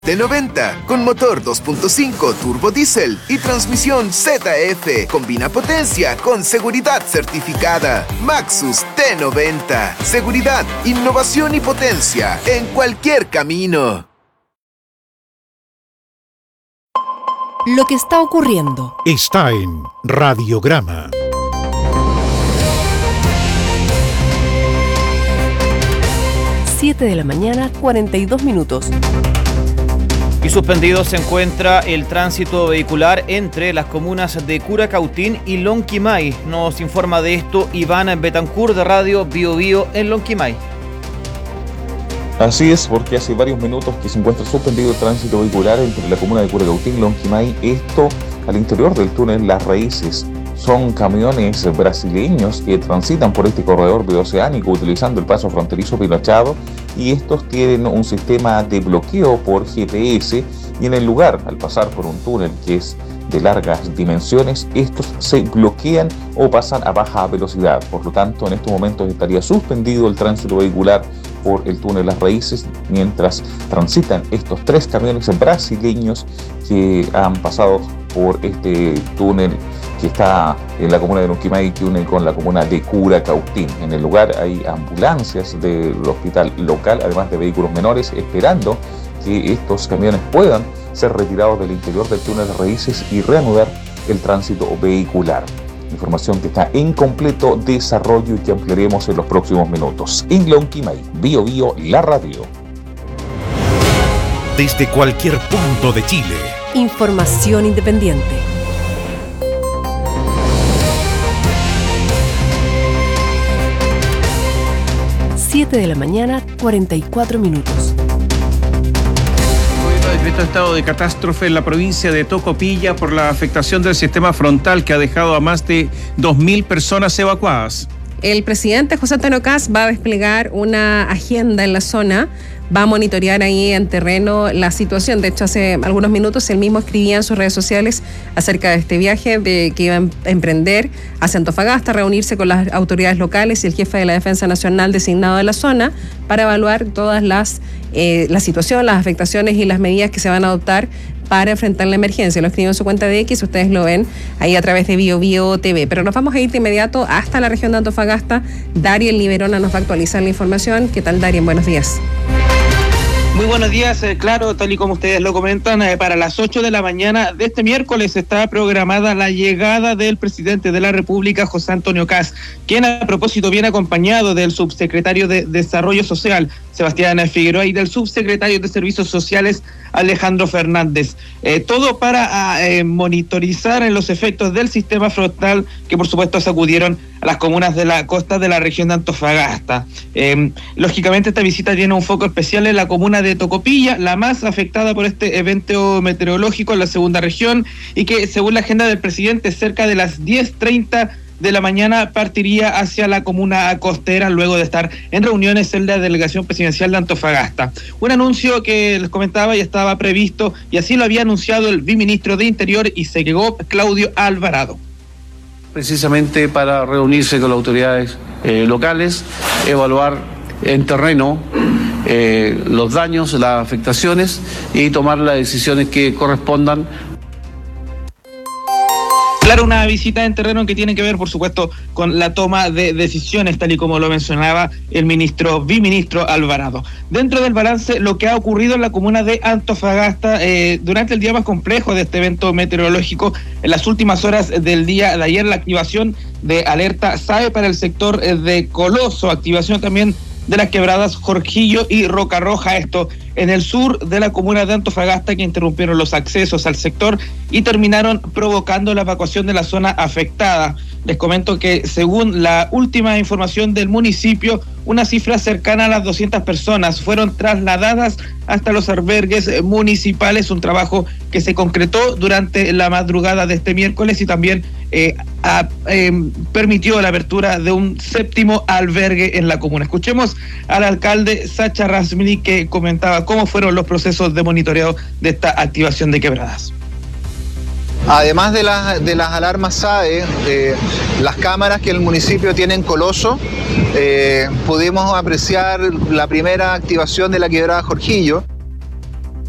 T90, con motor 2.5 turbo diésel y transmisión ZF. Combina potencia con seguridad certificada. Maxus T90. Seguridad, innovación y potencia en cualquier camino. Lo que está ocurriendo está en Radiograma. Siete de la mañana, 42 minutos. Y suspendido se encuentra el tránsito vehicular entre las comunas de Curacautín y Lonquimay. Nos informa de esto Iván Betancourt de Radio Bio Bio en Lonquimay. Así es, porque hace varios minutos que se encuentra suspendido el tránsito vehicular entre la comuna de Curacautín y Lonquimay. Esto al interior del túnel Las Raíces. Son camiones brasileños que transitan por este corredor bioceánico utilizando el paso fronterizo Pinochet, y estos tienen un sistema de bloqueo por GPS, y en el lugar, al pasar por un túnel que es de largas dimensiones, estos se bloquean o pasan a baja velocidad. Por lo tanto, en estos momentos estaría suspendido el tránsito vehicular por el túnel Las Raíces mientras transitan estos 3 camiones brasileños que han pasado por este túnel que está en la comuna de Lonquimay, que une con la comuna de Curacautín. En el lugar hay ambulancias del hospital local, además de vehículos menores, esperando que estos camiones puedan ser retirados del interior del túnel de Raíces y reanudar el tránsito vehicular. Información que está en completo desarrollo y que ampliaremos en los próximos minutos. En Lonquimay, Bio Bio, la radio. Desde cualquier punto de Chile. Información independiente. 7 de la mañana, 44 minutos. Decreto estado de catástrofe en la provincia de Tocopilla por la afectación del sistema frontal que ha dejado a más de 2.000 personas evacuadas. El presidente José Antonio Kast va a desplegar una agenda en la zona, va a monitorear ahí en terreno la situación. De hecho, hace algunos minutos él mismo escribía en sus redes sociales acerca de este viaje que iba a emprender hacia Antofagasta, reunirse con las autoridades locales y el jefe de la Defensa Nacional designado de la zona para evaluar todas la situación, las afectaciones y las medidas que se van a adoptar para enfrentar la emergencia. Lo escribió en su cuenta de X, ustedes lo ven ahí a través de Bio Bio TV. Pero nos vamos a ir de inmediato hasta la región de Antofagasta. Darien Liberona nos va a actualizar la información. ¿Qué tal, Darien? Buenos días. Muy buenos días, claro, tal y como ustedes lo comentan, para las 8 de la mañana de este miércoles está programada la llegada del presidente de la República, José Antonio Kast, quien a propósito viene acompañado del subsecretario de Desarrollo Social, Sebastián Figueroa, y del subsecretario de Servicios Sociales, Alejandro Fernández. Todo para monitorizar los efectos del sistema frontal que por supuesto sacudieron a las comunas de la costa de la región de Antofagasta. Lógicamente esta visita tiene un foco especial en la comuna de Tocopilla, la más afectada por este evento meteorológico en la segunda región, y que según la agenda del presidente cerca de las 10:30 de la mañana partiría hacia la comuna costera luego de estar en reuniones en la delegación presidencial de Antofagasta. Un anuncio que les comentaba ya estaba previsto y así lo había anunciado el viceministro de Interior y Seguridad, Claudio Alvarado. Precisamente para reunirse con las autoridades locales, evaluar en terreno los daños, las afectaciones y tomar las decisiones que correspondan. Claro, una visita en terreno que tiene que ver, por supuesto, con la toma de decisiones, tal y como lo mencionaba el viceministro Alvarado. Dentro del balance, lo que ha ocurrido en la comuna de Antofagasta durante el día más complejo de este evento meteorológico, en las últimas horas del día de ayer, la activación de alerta SAE para el sector de Coloso, activación también de las quebradas Jorquillo y Roca Roja, esto en el sur de la comuna de Antofagasta, que interrumpieron los accesos al sector y terminaron provocando la evacuación de la zona afectada. Les comento que según la última información del municipio, una cifra cercana a las 200 personas fueron trasladadas hasta los albergues municipales, un trabajo que se concretó durante la madrugada de este miércoles y también permitió la apertura de un 7º albergue en la comuna. Escuchemos al alcalde Sacha Rasmini, que comentaba cómo fueron los procesos de monitoreo de esta activación de quebradas. Además de las alarmas SAE, las cámaras que el municipio tiene en Coloso, pudimos apreciar la primera activación de la quebrada Jorquillo.